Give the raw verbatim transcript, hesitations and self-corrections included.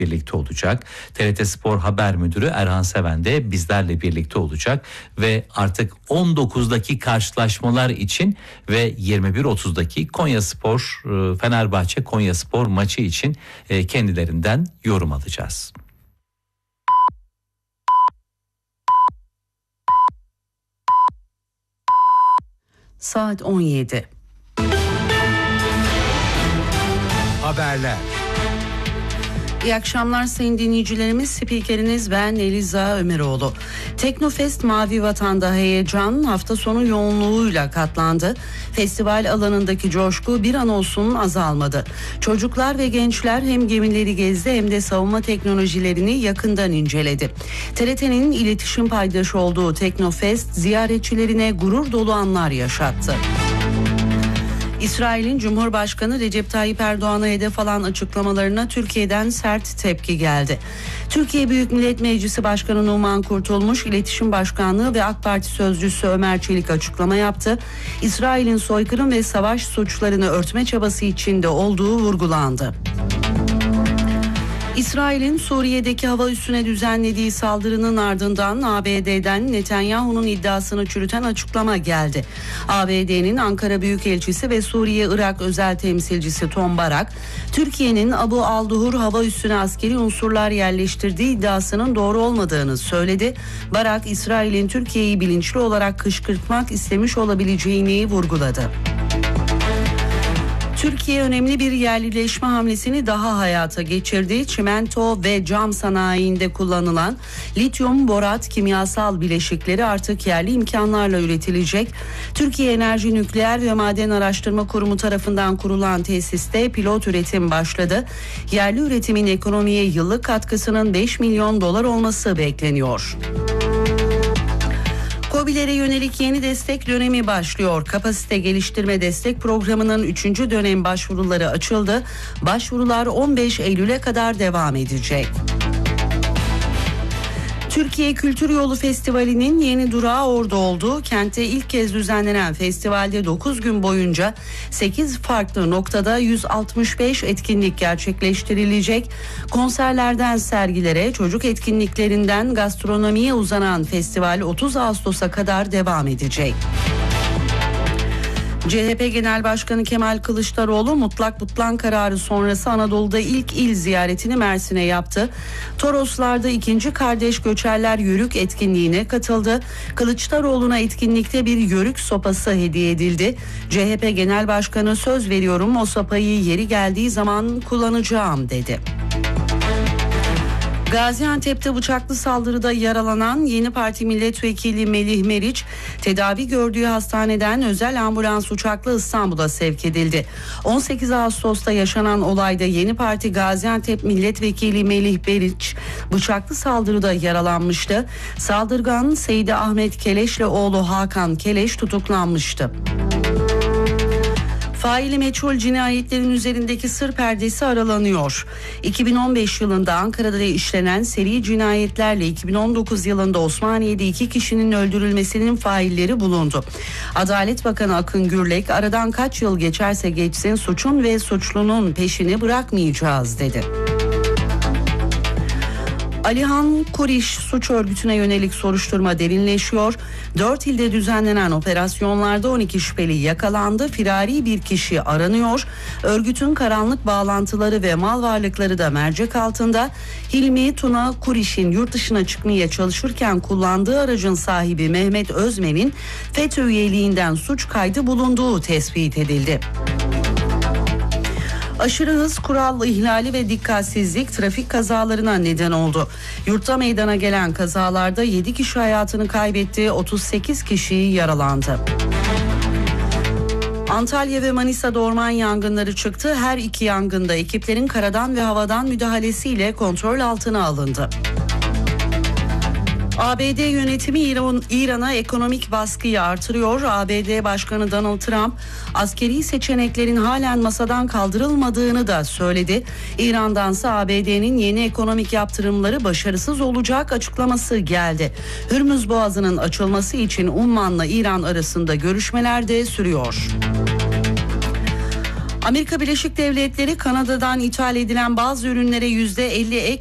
birlikte olacak. T R T Spor Haber Müdürü Erhan Seven de bizlerle birlikte olacak ve artık on dokuzdaki karşılaşmalar için ve yirmi bir otuzdaki Konyaspor Fenerbahçe Konyaspor maçı için kendilerinden yorum alacağız. Saat on yedi. Haberler. İyi akşamlar sayın dinleyicilerimiz. Spikeriniz ben Eliza Ömeroğlu. Teknofest Mavi Vatan'da heyecan hafta sonu yoğunluğuyla katlandı. Festival alanındaki coşku bir an olsun azalmadı. Çocuklar ve gençler hem gemileri gezdi hem de savunma teknolojilerini yakından inceledi. T R T'nin iletişim paydaşı olduğu Teknofest ziyaretçilerine gurur dolu anlar yaşattı. İsrail'in Cumhurbaşkanı Recep Tayyip Erdoğan'a hedef alan açıklamalarına Türkiye'den sert tepki geldi. Türkiye Büyük Millet Meclisi Başkanı Numan Kurtulmuş, İletişim Başkanlığı ve AK Parti Sözcüsü Ömer Çelik açıklama yaptı. İsrail'in soykırım ve savaş suçlarını örtme çabası içinde olduğu vurgulandı. İsrail'in Suriye'deki hava üssüne düzenlediği saldırının ardından A B D'den Netanyahu'nun iddiasını çürüten açıklama geldi. A B D'nin Ankara Büyükelçisi ve Suriye-Irak özel temsilcisi Tom Barak, Türkiye'nin Abu Alduhur hava üssüne askeri unsurlar yerleştirdiği iddiasının doğru olmadığını söyledi. Barak, İsrail'in Türkiye'yi bilinçli olarak kışkırtmak istemiş olabileceğini vurguladı. Türkiye önemli bir yerlileşme hamlesini daha hayata geçirdi. Çimento ve cam sanayinde kullanılan lityum borat kimyasal bileşikleri artık yerli imkanlarla üretilecek. Türkiye Enerji Nükleer ve Maden Araştırma Kurumu tarafından kurulan tesiste pilot üretim başladı. Yerli üretimin ekonomiye yıllık katkısının beş milyon dolar olması bekleniyor. KOBİ'lere yönelik yeni destek dönemi başlıyor. Kapasite Geliştirme Destek Programı'nın üçüncü dönem başvuruları açıldı. Başvurular on beş Eylül'e kadar devam edecek. Türkiye Kültür Yolu Festivali'nin yeni durağı Ordu oldu. Kentte ilk kez düzenlenen festivalde dokuz gün boyunca sekiz farklı noktada yüz altmış beş etkinlik gerçekleştirilecek. Konserlerden sergilere, çocuk etkinliklerinden gastronomiye uzanan festival otuz Ağustos'a kadar devam edecek. C H P Genel Başkanı Kemal Kılıçdaroğlu mutlak butlan kararı sonrası Anadolu'da ilk il ziyaretini Mersin'e yaptı. Toroslar'da ikinci kardeş göçerler yörük etkinliğine katıldı. Kılıçdaroğlu'na etkinlikte bir yörük sopası hediye edildi. C H P Genel Başkanı söz veriyorum o sopayı yeri geldiği zaman kullanacağım dedi. Gaziantep'te bıçaklı saldırıda yaralanan Yeni Parti Milletvekili Melih Meriç, tedavi gördüğü hastaneden özel ambulans uçakla İstanbul'a sevk edildi. on sekiz Ağustos'ta yaşanan olayda Yeni Parti Gaziantep Milletvekili Melih Meriç bıçaklı saldırıda yaralanmıştı. Saldırgan Seydi Ahmet Keleş'le oğlu Hakan Keleş tutuklanmıştı. Faili meçhul cinayetlerin üzerindeki sır perdesi aralanıyor. iki bin on beş yılında Ankara'da işlenen seri cinayetlerle iki bin on dokuz yılında Osmaniye'de iki kişinin öldürülmesinin failleri bulundu. Adalet Bakanı Akın Gürlek, aradan kaç yıl geçerse geçsin suçun ve suçlunun peşini bırakmayacağız dedi. Alihan Kuriş suç örgütüne yönelik soruşturma derinleşiyor. Dört ilde düzenlenen operasyonlarda on iki şüpheli yakalandı. Firari bir kişi aranıyor. Örgütün karanlık bağlantıları ve mal varlıkları da mercek altında. Hilmi Tuna Kuriş'in yurt dışına çıkmaya çalışırken kullandığı aracın sahibi Mehmet Özmen'in FETÖ üyeliğinden suç kaydı bulunduğu tespit edildi. Aşırı hız, kural ihlali ve dikkatsizlik trafik kazalarına neden oldu. Yurtta meydana gelen kazalarda yedi kişi hayatını kaybetti, otuz sekiz kişi yaralandı. Antalya ve Manisa'da orman yangınları çıktı. Her iki yangında ekiplerin karadan ve havadan müdahalesiyle kontrol altına alındı. A B D yönetimi İran, İran'a ekonomik baskıyı artırıyor. A B D Başkanı Donald Trump askeri seçeneklerin halen masadan kaldırılmadığını da söyledi. İran'dansa A B D'nin yeni ekonomik yaptırımları başarısız olacak açıklaması geldi. Hürmüz Boğazı'nın açılması için Umman'la İran arasında görüşmeler de sürüyor. Amerika Birleşik Devletleri Kanada'dan ithal edilen bazı ürünlere yüzde elli ek